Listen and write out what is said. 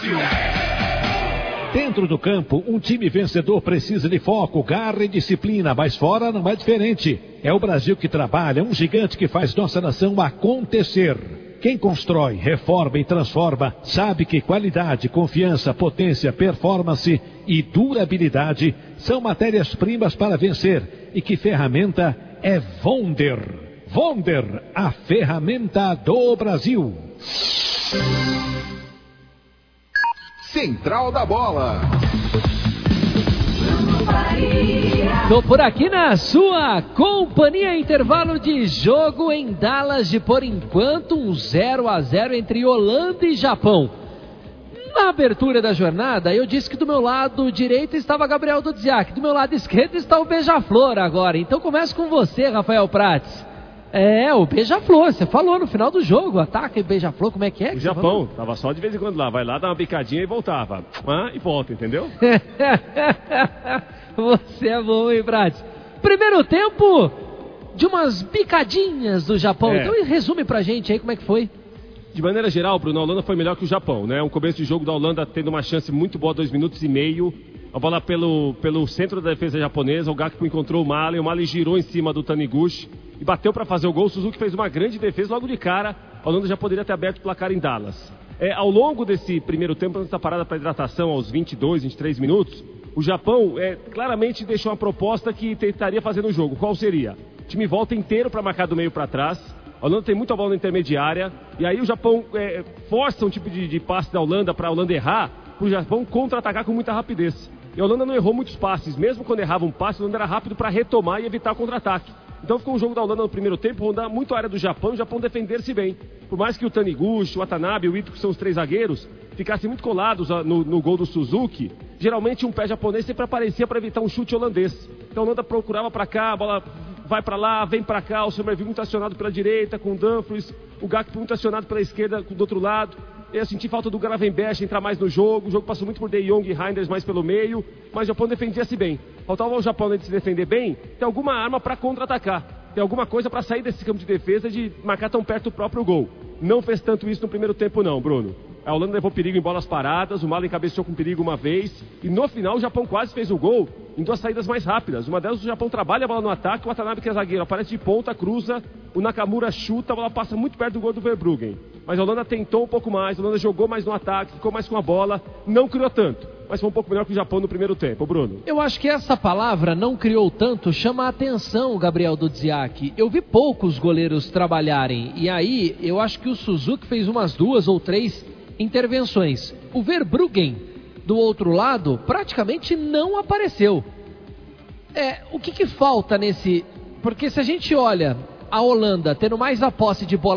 Dentro do campo, um time vencedor precisa de foco, garra e disciplina, mas fora não é diferente. É o Brasil que trabalha, um gigante que faz nossa nação acontecer. Quem constrói, reforma e transforma, sabe que qualidade, confiança, potência, performance e durabilidade são matérias-primas para vencer. E que ferramenta é Vonder. Vonder, a ferramenta do Brasil. Central da Bola. Tô por aqui na sua companhia. Intervalo de jogo em Dallas de, por enquanto, 0-0 entre Holanda e Japão. Na abertura da jornada, eu disse que do meu lado direito estava Gabriel Dudziak, do meu lado esquerdo está o Beija-Flor agora. Então começo com você, Rafael Prates. O Beija-Flor, você falou no final do jogo, ataque e Beija-Flor, como é que é? O Japão, tava só de vez em quando lá, vai lá, dá uma picadinha e voltava. E volta, entendeu? Você é bom, hein, Prates? Primeiro tempo de umas bicadinhas do Japão, então resume pra gente aí como é que foi. De maneira geral, Bruno, a Holanda foi melhor que o Japão, né? Um começo de jogo da Holanda tendo uma chance muito boa, 2 minutos e meio. A bola pelo centro da defesa japonesa, o Gakpo encontrou o Mali girou em cima do Taniguchi e bateu para fazer o gol. O Suzuki fez uma grande defesa logo de cara. A Holanda já poderia ter aberto o placar em Dallas. Ao longo desse primeiro tempo, antes da parada para hidratação, aos 22, 23 minutos, o Japão claramente deixou uma proposta que tentaria fazer no jogo. Qual seria? O time volta inteiro para marcar do meio para trás. A Holanda tem muita bola na intermediária. E aí o Japão força um tipo de passe da Holanda para a Holanda errar, para o Japão contra-atacar com muita rapidez. E a Holanda não errou muitos passes. Mesmo quando errava um passe, a Holanda era rápido para retomar e evitar o contra-ataque. Então ficou um jogo da Holanda no primeiro tempo, rondar muito a área do Japão e o Japão defender-se bem. Por mais que o Taniguchi, o Watanabe e o Ito, que são os 3 zagueiros, ficassem muito colados no gol do Suzuki, geralmente um pé japonês sempre aparecia para evitar um chute holandês. Então a Holanda procurava para cá, a bola vai para lá, vem para cá, o Somerville muito acionado pela direita com o Dumfries, o Gakpo muito acionado pela esquerda do outro lado. Eu senti falta do Gravenberch entrar mais no jogo. O jogo passou muito por De Jong e Reinders mais pelo meio, mas o Japão defendia-se bem. Faltava ao Japão, de se defender bem, ter alguma arma para contra-atacar, ter alguma coisa para sair desse campo de defesa de marcar tão perto do próprio gol. Não fez tanto isso no primeiro tempo não, Bruno. A Holanda levou perigo em bolas paradas, o Mali cabeceou com perigo uma vez, e no final o Japão quase fez o gol em 2 saídas mais rápidas. Uma delas o Japão trabalha a bola no ataque, o Watanabe, que é zagueiro, aparece de ponta, cruza, o Nakamura chuta, a bola passa muito perto do gol do Verbruggen. Mas a Holanda tentou um pouco mais, a Holanda jogou mais no ataque, ficou mais com a bola, não criou tanto, mas foi um pouco melhor que o Japão no primeiro tempo, Bruno. Eu acho que essa palavra, não criou tanto, chama a atenção, Gabriel Dudziak. Eu vi poucos goleiros trabalharem, e aí eu acho que o Suzuki fez umas 2 ou 3 intervenções. O Verbruggen, do outro lado, praticamente não apareceu. O que falta nesse... Porque se a gente olha a Holanda tendo mais a posse de bola